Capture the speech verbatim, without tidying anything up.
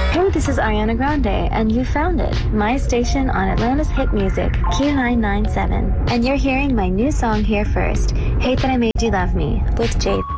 Hey, this is Ariana Grande, and you found it. My station on Atlanta's hit music, Q nine nine seven. And you're hearing my new song here first, Hate That I Made You Love Me, with Jade.